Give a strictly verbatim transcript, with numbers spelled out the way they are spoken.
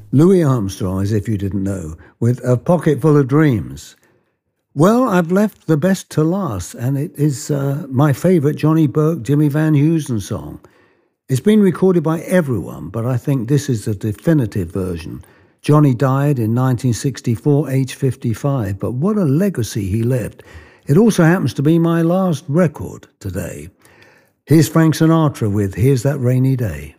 Louis Armstrong, as if you didn't know, with A Pocket Full of Dreams. Well, I've left the best to last, and it is uh, my favourite Johnny Burke, Jimmy Van Heusen song. It's been recorded by everyone, but I think this is the definitive version. Johnny died in nineteen sixty-four, aged fifty-five, but what a legacy he left. It also happens to be my last record today. Here's Frank Sinatra with Here's That Rainy Day.